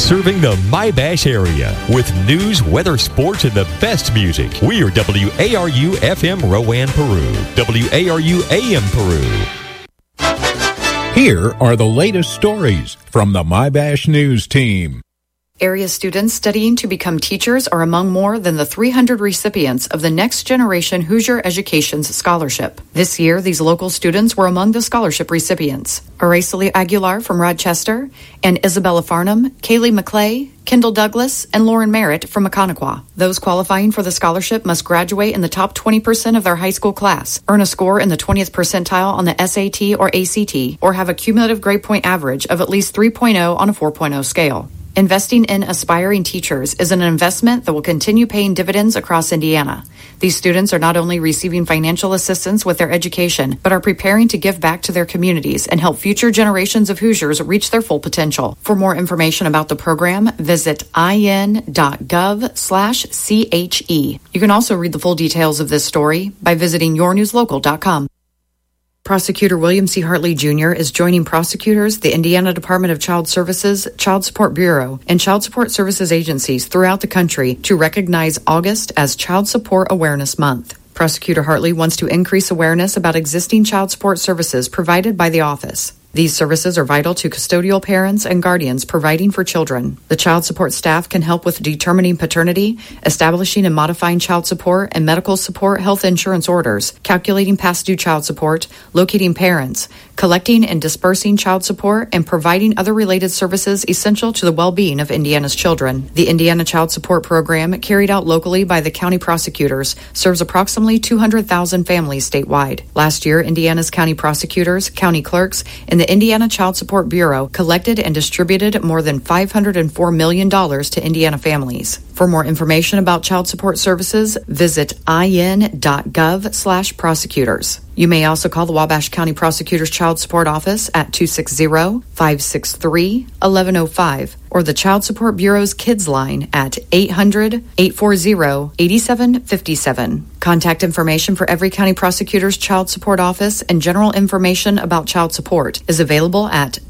Serving the My-Bash area with news, weather, sports, and the best music. We are WARU FM Rowan, Peru. WARU AM Peru. Here are the latest stories from the My-Bash News team. Area students studying to become teachers are among more than the 300 recipients of the Next Generation Hoosier Education's Scholarship. This year, these local students were among the scholarship recipients. Araceli Aguilar from Rochester and Isabella Farnham, Kaylee McClay, Kendall Douglas, and Lauren Merritt from Maconaquah. Those qualifying for the scholarship must graduate in the top 20% of their high school class, earn a score in the 20th percentile on the SAT or ACT, or have a cumulative grade point average of at least 3.0 on a 4.0 scale. Investing in aspiring teachers is an investment that will continue paying dividends across Indiana. These students are not only receiving financial assistance with their education, but are preparing to give back to their communities and help future generations of Hoosiers reach their full potential. For more information about the program, visit in.gov/CHE. You can also read the full details of this story by visiting yournewslocal.com. Prosecutor William C. Hartley Jr. is joining prosecutors, the Indiana Department of Child Services, Child Support Bureau, and Child Support Services agencies throughout the country to recognize August as Child Support Awareness Month. Prosecutor Hartley wants to increase awareness about existing child support services provided by the office. These services are vital to custodial parents and guardians providing for children. The child support staff can help with determining paternity, establishing and modifying child support and medical support health insurance orders, calculating past due child support, locating parents, collecting and dispersing child support, and providing other related services essential to the well-being of Indiana's children. The Indiana Child Support Program, carried out locally by the county prosecutors, serves approximately 200,000 families statewide. Last year, Indiana's county prosecutors, county clerks, and the Indiana Child Support Bureau collected and distributed more than $504 million to Indiana families. For more information about child support services, visit in.gov/prosecutors. You may also call the Wabash County Prosecutor's Child Support Office at 260-563-1105 or the Child Support Bureau's Kids Line at 800-840-8757. Contact information for every county prosecutor's child support office and general information about child support is available at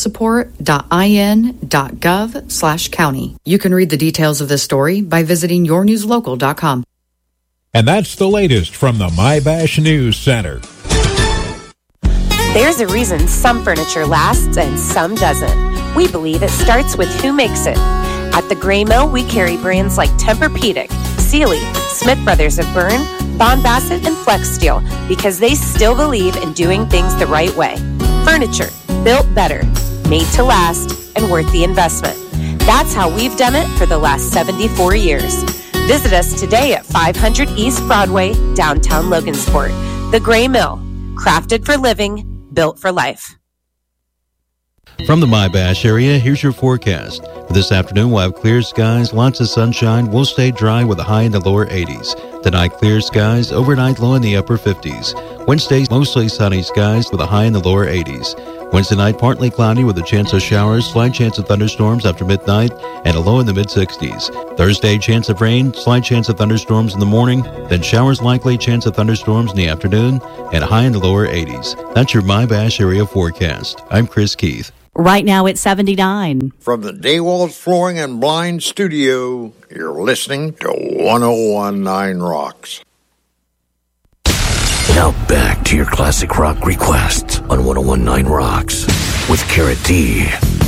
childsupport.in.gov/county. You can read the details of this story by visiting yournewslocal.com. And that's the latest from the My-Bash News Center. There's a reason some furniture lasts and some doesn't. We believe it starts with who makes it. At the Gray Mill, we carry brands like Tempur-Pedic, Sealy, Smith Brothers of Bern, Bond Bassett, and Flex Steel because they still believe in doing things the right way. Furniture, built better, made to last, and worth the investment. That's how we've done it for the last 74 years. Visit us today at 500 East Broadway, downtown Logansport. The Gray Mill, crafted for living, built for life. From the My-Bash area, here's your forecast. For this afternoon, we'll have clear skies, lots of sunshine. We'll stay dry with a high in the lower 80s. Tonight, clear skies, overnight low in the upper 50s. Wednesday, mostly sunny skies with a high in the lower 80s. Wednesday night, partly cloudy with a chance of showers, slight chance of thunderstorms after midnight, and a low in the mid-60s. Thursday, chance of rain, slight chance of thunderstorms in the morning, then showers likely, chance of thunderstorms in the afternoon, and a high in the lower 80s. That's your My-Bash area forecast. I'm Chris Keith. Right now it's 79. From the Daywalls Flooring and Blind Studio, you're listening to 1019 Rocks. Now back to your classic rock requests on 1019 Rocks with Carrot D.